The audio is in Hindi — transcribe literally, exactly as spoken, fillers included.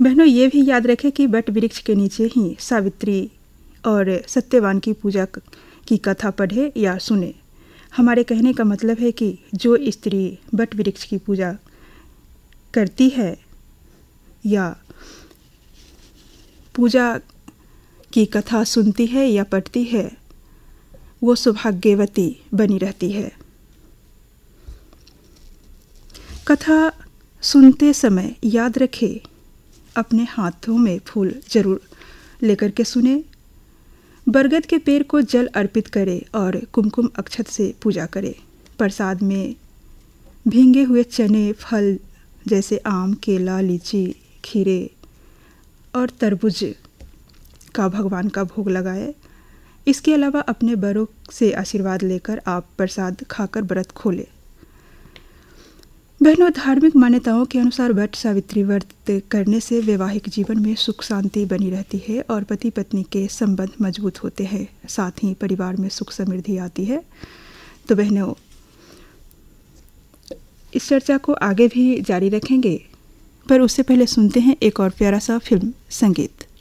बहनों, ये भी याद रखें कि वट वृक्ष के नीचे ही सावित्री और सत्यवान की पूजा की कथा पढ़े या सुने। हमारे कहने का मतलब है कि जो स्त्री वट वृक्ष की पूजा करती है या पूजा की कथा सुनती है या पढ़ती है, वो सौभाग्यवती बनी रहती है। कथा सुनते समय याद रखें, अपने हाथों में फूल जरूर लेकर के सुने। बरगद के पेड़ को जल अर्पित करें और कुमकुम अक्षत से पूजा करें। प्रसाद में भींगे हुए चने, फल जैसे आम, केला, लीची, खीरे और तरबूज का भगवान का भोग लगाए। इसके अलावा अपने बड़ों से आशीर्वाद लेकर आप प्रसाद खाकर व्रत खोलें। बहनों, धार्मिक मान्यताओं के अनुसार वट सावित्री व्रत करने से वैवाहिक जीवन में सुख शांति बनी रहती है और पति पत्नी के संबंध मजबूत होते हैं, साथ ही परिवार में सुख समृद्धि आती है। तो बहनों, इस चर्चा को आगे भी जारी रखेंगे, पर उससे पहले सुनते हैं एक और प्यारा सा फिल्म संगीत।